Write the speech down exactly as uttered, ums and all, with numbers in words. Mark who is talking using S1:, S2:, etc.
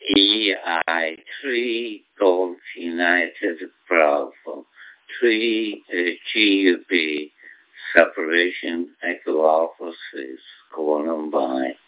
S1: E I three Golf United Bravo three uh, G U B separation Echo Alpha six Columbine.